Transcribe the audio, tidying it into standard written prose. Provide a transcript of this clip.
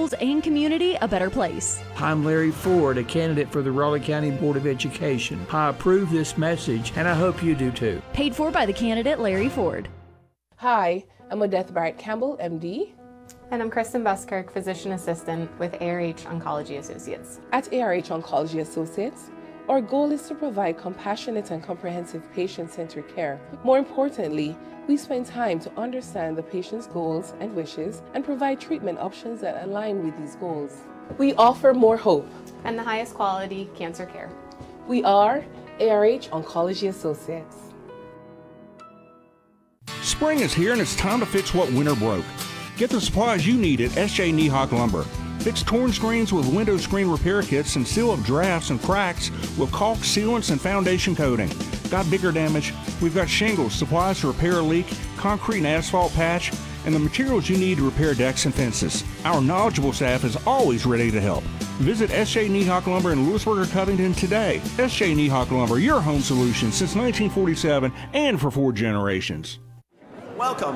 schools and community a better place. I'm Larry Ford, a candidate for the Raleigh County Board of Education. I approve this message, and I hope you do too. Paid for by the candidate Larry Ford. Hi, I'm Odette Barrett Campbell, MD. And I'm Kristen Buskirk, Physician Assistant with ARH Oncology Associates. At ARH Oncology Associates, our goal is to provide compassionate and comprehensive patient-centered care. More importantly, we spend time to understand the patient's goals and wishes and provide treatment options that align with these goals. We offer more hope And the highest quality cancer care. We are ARH Oncology Associates. Spring is here and it's time to fix what winter broke. Get the supplies you need at SJ Nihock Lumber. Fix torn screens with window screen repair kits and seal up drafts and cracks with caulk sealants and foundation coating. Got bigger damage? We've got shingles, supplies to repair a leak, concrete and asphalt patch, and the materials you need to repair decks and fences. Our knowledgeable staff is always ready to help. Visit SJ Nihock Lumber in Lewisburg or Covington today. SJ Nihock Lumber, your home solution since 1947 and for 4 generations. Welcome